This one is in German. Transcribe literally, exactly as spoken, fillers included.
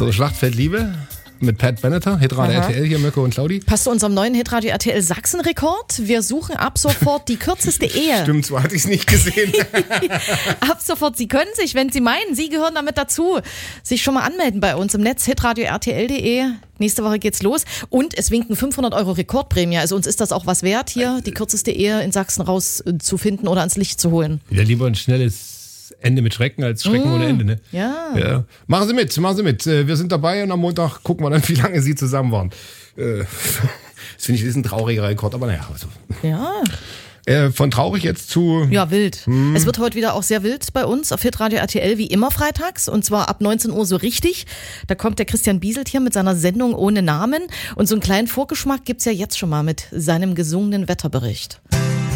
So, Schlachtfeld Liebe mit Pat Benatar, Hitradio R T L hier, Mirko und Claudi. Passt zu unserem neuen Hitradio R T L Sachsen-Rekord. Wir suchen ab sofort die kürzeste Ehe. Stimmt, so hatte ich es nicht gesehen. Ab sofort, Sie können sich, wenn Sie meinen, Sie gehören damit dazu, sich schon mal anmelden bei uns im Netz, hitradio R T L punkt de. Nächste Woche geht's los und es winken fünfhundert Euro Rekordprämie. Also uns ist das auch was wert, hier die kürzeste Ehe in Sachsen rauszufinden oder ans Licht zu holen. Ja, lieber ein schnelles Ende mit Schrecken als Schrecken mmh, ohne Ende, ne? Ja. ja. Machen Sie mit, machen Sie mit. Wir sind dabei und am Montag gucken wir dann, wie lange Sie zusammen waren. Das finde ich, das ist ein trauriger Rekord, aber naja. Also. Ja. Äh, von traurig jetzt zu... Ja, wild. Hm. Es wird heute wieder auch sehr wild bei uns auf Hitradio R T L, wie immer freitags. Und zwar ab neunzehn Uhr so richtig. Da kommt der Christian Bieselt hier mit seiner Sendung ohne Namen. Und so einen kleinen Vorgeschmack gibt's ja jetzt schon mal mit seinem gesungenen Wetterbericht.